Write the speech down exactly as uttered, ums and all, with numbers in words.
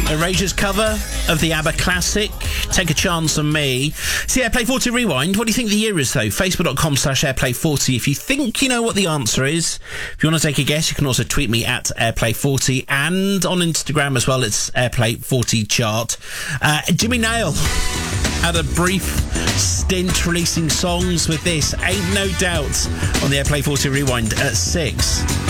Erasure's cover of the ABBA classic, Take a Chance on Me. See, Airplay forty Rewind. What do you think the year is, though? Facebook.com slash Airplay forty. If you think you know what the answer is, if you want to take a guess, you can also tweet me at Airplay forty, and on Instagram as well, it's Airplay forty chart. Uh, Jimmy Nail had a brief stint releasing songs with this, Ain't No Doubt, on the Airplay forty Rewind at six.